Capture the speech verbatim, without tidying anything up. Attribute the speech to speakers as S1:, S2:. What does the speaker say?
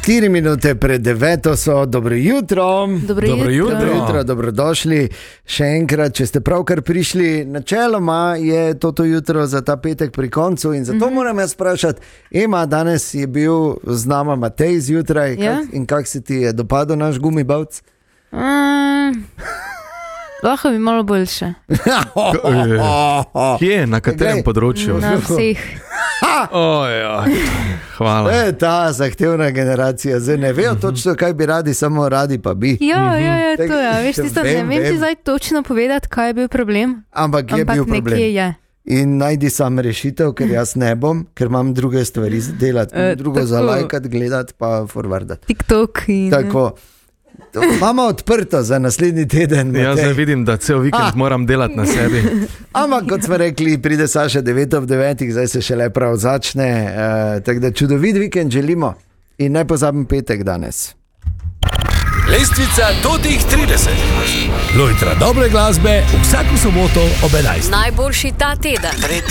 S1: Štiri minute pred deveto so, dobro jutro.
S2: Dobro jutro.
S1: Dobro jutro, jutro, dobrodošli. Še enkrat, če ste pravkar prišli, načeloma je toto jutro za ta petek pri koncu in zato mm-hmm. moram jaz sprašati, Ema, danes je bil z nama Matej zjutraj,
S2: ja?
S1: kak, in kak se ti je dopadel naš gumibavc?
S2: Um, lahko bi malo boljše.
S3: Kje, na katerem Glej, področju?
S2: Na vseh.
S3: Oh, ja. Hvala.
S1: E, ta zahtevna generacija, zdaj ne vejo točno, kaj bi radi, samo radi pa bi.
S2: Ja, ja, ja, to je. Veš, tisto, vem, ne vem ti zdaj točno povedati, kaj je bil problem.
S1: Ampak je
S2: Ampak
S1: bil problem.
S2: Je.
S1: In najdi sam rešitev, ker jaz ne bom, ker imam druge stvari delati,
S2: E,
S1: drugo
S2: tako.
S1: za lajkat, gledati pa forwardati.
S2: TikTok in...
S1: Tako. Imamo odprto za naslednji teden.
S3: Jaz zdaj vidim, da cel vikend
S1: Ah.
S3: moram delati na sebi.
S1: Ampak kot smo rekli, pride Saša devet ob devetih, zdaj se šele prav začne. Uh, tako da čudovit vikend želimo in ne pozabim petek danes.
S4: Lestvica do teh trideset. Lojtra dobre glasbe vsako soboto ob enajstih.
S5: Najboljši ta teden.
S4: Pred